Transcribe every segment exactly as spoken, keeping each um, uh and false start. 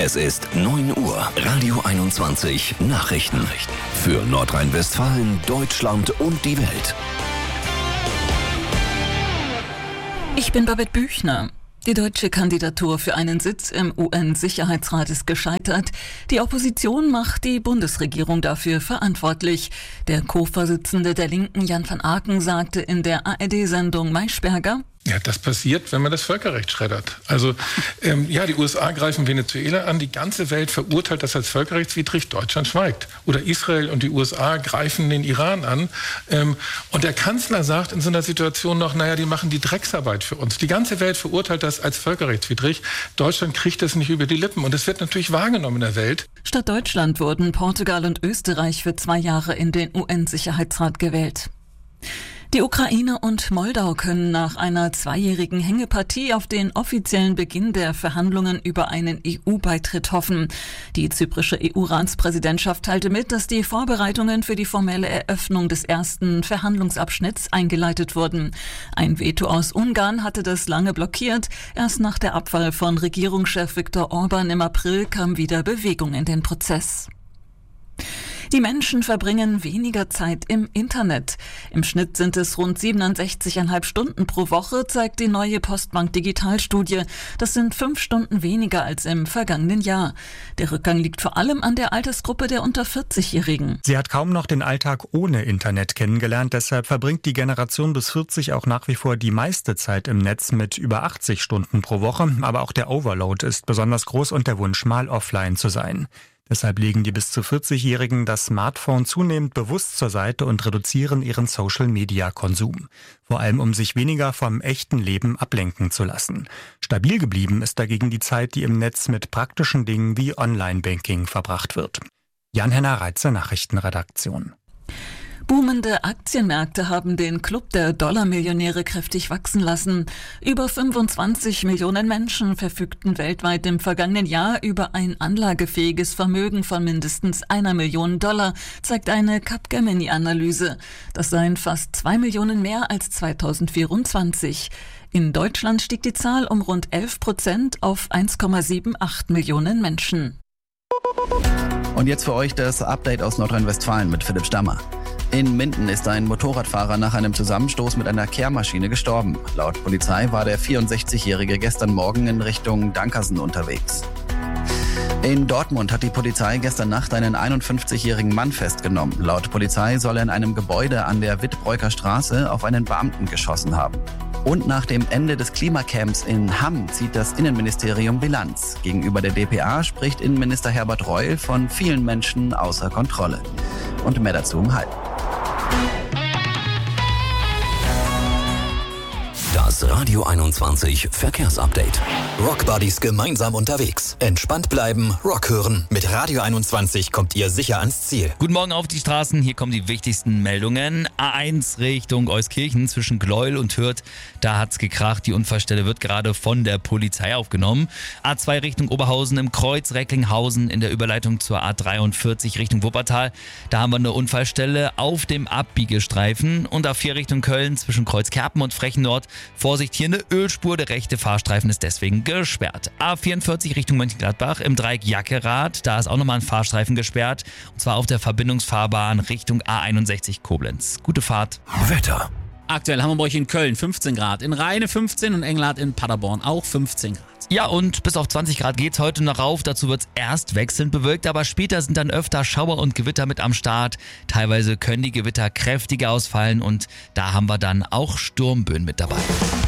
Es ist neun Uhr. Radio einundzwanzig Nachrichten. Für Nordrhein-Westfalen, Deutschland und die Welt. Ich bin Babette Büchner. Die deutsche Kandidatur für einen Sitz im U N-Sicherheitsrat ist gescheitert. Die Opposition macht die Bundesregierung dafür verantwortlich. Der Co-Vorsitzende der Linken, Jan van Aken, sagte in der A R D-Sendung Maischberger: Ja, das passiert, wenn man das Völkerrecht schreddert. Also ähm, ja, die U S A greifen Venezuela an, die ganze Welt verurteilt das als völkerrechtswidrig, Deutschland schweigt. Oder Israel und die U S A greifen den Iran an. Ähm, und der Kanzler sagt in so einer Situation noch, naja, die machen die Drecksarbeit für uns. Die ganze Welt verurteilt das als völkerrechtswidrig. Deutschland kriegt das nicht über die Lippen. Und das wird natürlich wahrgenommen in der Welt. Statt Deutschland wurden Portugal und Österreich für zwei Jahre in den U N-Sicherheitsrat gewählt. Die Ukraine und Moldau können nach einer zweijährigen Hängepartie auf den offiziellen Beginn der Verhandlungen über einen E U-Beitritt hoffen. Die zyprische E U-Ratspräsidentschaft teilte mit, dass die Vorbereitungen für die formelle Eröffnung des ersten Verhandlungsabschnitts eingeleitet wurden. Ein Veto aus Ungarn hatte das lange blockiert. Erst nach der Abwahl von Regierungschef Viktor Orban im April kam wieder Bewegung in den Prozess. Die Menschen verbringen weniger Zeit im Internet. Im Schnitt sind es rund siebenundsechzig Komma fünf Stunden pro Woche, zeigt die neue Postbank Digitalstudie. Das sind fünf Stunden weniger als im vergangenen Jahr. Der Rückgang liegt vor allem an der Altersgruppe der unter vierzig-Jährigen. Sie hat kaum noch den Alltag ohne Internet kennengelernt. Deshalb verbringt die Generation bis vierzig auch nach wie vor die meiste Zeit im Netz mit über achtzig Stunden pro Woche. Aber auch der Overload ist besonders groß und der Wunsch, mal offline zu sein. Deshalb legen die bis zu vierzig-Jährigen das Smartphone zunehmend bewusst zur Seite und reduzieren ihren Social-Media-Konsum. Vor allem, um sich weniger vom echten Leben ablenken zu lassen. Stabil geblieben ist dagegen die Zeit, die im Netz mit praktischen Dingen wie Online-Banking verbracht wird. Jan-Henner Reitze, Nachrichtenredaktion. Boomende Aktienmärkte haben den Club der Dollarmillionäre kräftig wachsen lassen. Über fünfundzwanzig Millionen Menschen verfügten weltweit im vergangenen Jahr über ein anlagefähiges Vermögen von mindestens einer Million Dollar, zeigt eine Capgemini-Analyse. Das seien fast zwei Millionen mehr als zweitausendvierundzwanzig. In Deutschland stieg die Zahl um rund elf Prozent auf eins Komma achtundsiebzig Millionen Menschen. Und jetzt für euch das Update aus Nordrhein-Westfalen mit Philipp Stammer. In Minden ist ein Motorradfahrer nach einem Zusammenstoß mit einer Kehrmaschine gestorben. Laut Polizei war der vierundsechzigjährige gestern Morgen in Richtung Dankersen unterwegs. In Dortmund hat die Polizei gestern Nacht einen einundfünfzigjährigen Mann festgenommen. Laut Polizei soll er in einem Gebäude an der Wittbräuker Straße auf einen Beamten geschossen haben. Und nach dem Ende des Klimacamps in Hamm zieht das Innenministerium Bilanz. Gegenüber der D P A spricht Innenminister Herbert Reul von vielen Menschen außer Kontrolle. Und mehr dazu um halb. Das Radio einundzwanzig Verkehrsupdate. Rockbuddies gemeinsam unterwegs. Entspannt bleiben, Rock hören. Mit Radio einundzwanzig kommt ihr sicher ans Ziel. Guten Morgen auf die Straßen. Hier kommen die wichtigsten Meldungen. A eins Richtung Euskirchen zwischen Gleuel und Hürth. Da hat's gekracht. Die Unfallstelle wird gerade von der Polizei aufgenommen. A zwei Richtung Oberhausen im Kreuz Recklinghausen in der Überleitung zur A dreiundvierzig Richtung Wuppertal. Da haben wir eine Unfallstelle auf dem Abbiegestreifen. Und A vier Richtung Köln zwischen Kreuz Kerpen und Frechen-Nord. Vorsicht, hier eine Ölspur, der rechte Fahrstreifen ist deswegen gesperrt. A vierundvierzig Richtung Mönchengladbach im Dreieck Jackerath, da ist auch nochmal ein Fahrstreifen gesperrt. Und zwar auf der Verbindungsfahrbahn Richtung A einundsechzig Koblenz. Gute Fahrt. Wetter. Aktuell haben wir bei euch in Köln fünfzehn Grad, in Rheine fünfzehn und Engelhardt in Paderborn auch fünfzehn Grad. Ja, und bis auf zwanzig Grad geht's heute noch rauf. Dazu wird's erst wechselnd bewölkt, aber später sind dann öfter Schauer und Gewitter mit am Start. Teilweise können die Gewitter kräftiger ausfallen und da haben wir dann auch Sturmböen mit dabei.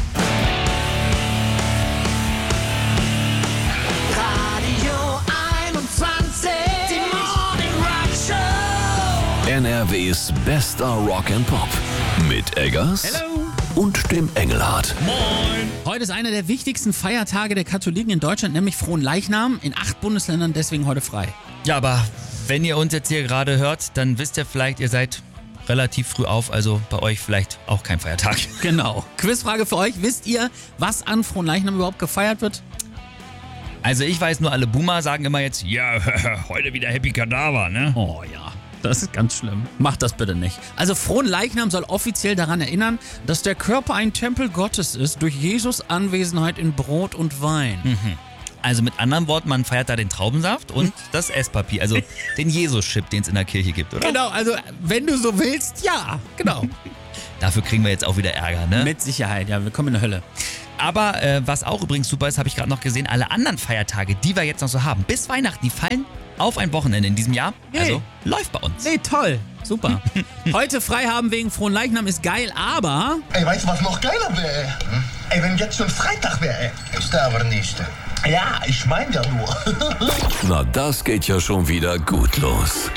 Radio einundzwanzig, die Morning Rock Show. N R Ws bester Rock and Pop. Mit Eggers Hello. und dem Engelhardt. Moin. Heute ist einer der wichtigsten Feiertage der Katholiken in Deutschland, nämlich Fronleichnam. In acht Bundesländern deswegen heute frei. Ja, aber wenn ihr uns jetzt hier gerade hört, dann wisst ihr vielleicht, ihr seid relativ früh auf, also bei euch vielleicht auch kein Feiertag. Genau. Quizfrage für euch. Wisst ihr, was an Fronleichnam überhaupt gefeiert wird? Also ich weiß nur, alle Boomer sagen immer jetzt, ja, heute wieder Happy Kadaver, ne? Oh ja. Das ist ganz schlimm. Macht das bitte nicht. Also Fronleichnam soll offiziell daran erinnern, dass der Körper ein Tempel Gottes ist, durch Jesus Anwesenheit in Brot und Wein. Mhm. Also mit anderen Worten, man feiert da den Traubensaft und das Esspapier, also den Jesus-Chip, den es in der Kirche gibt, oder? Genau, also wenn du so willst, ja, genau. Dafür kriegen wir jetzt auch wieder Ärger, ne? Mit Sicherheit, ja, wir kommen in die Hölle. Aber äh, was auch übrigens super ist, habe ich gerade noch gesehen, alle anderen Feiertage, die wir jetzt noch so haben, bis Weihnachten, die fallen auf ein Wochenende in diesem Jahr. Hey. Also läuft bei uns. Nee, toll. Super. Heute frei haben wegen Fronleichnam ist geil, aber... Ey, weißt du, was noch geiler wäre? Hm? Ey, wenn jetzt schon Freitag wäre. Ist da aber nicht. Ja, ich meine ja nur. Na, das geht ja schon wieder gut los.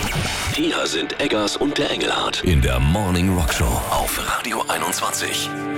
Hier sind Eggers und der Engelhardt in der Morning Rock Show auf Radio einundzwanzig.